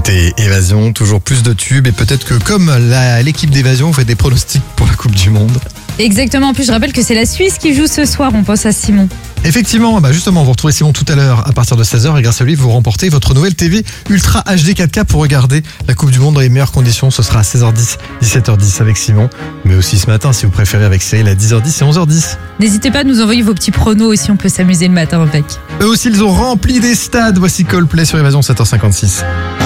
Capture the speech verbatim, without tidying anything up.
écoutez Évasion, toujours plus de tubes et peut-être que comme la- l'équipe d'Évasion, vous faites des pronostics pour la Coupe du Monde. Exactement, en plus je rappelle que c'est la Suisse qui joue ce soir, on pense à Simon. Effectivement, bah justement, vous retrouvez Simon tout à l'heure à partir de seize heures et grâce à lui, vous remportez votre nouvelle T V Ultra H D quatre K pour regarder la Coupe du Monde dans les meilleures conditions. Ce sera à seize heures dix, dix-sept heures dix avec Simon, mais aussi ce matin si vous préférez avec Cyril à dix heures dix et onze heures dix. N'hésitez pas à nous envoyer vos petits pronos aussi, on peut s'amuser le matin avec. Eux aussi, ils ont rempli des stades. Voici Coldplay sur Évasion sept heures cinquante-six.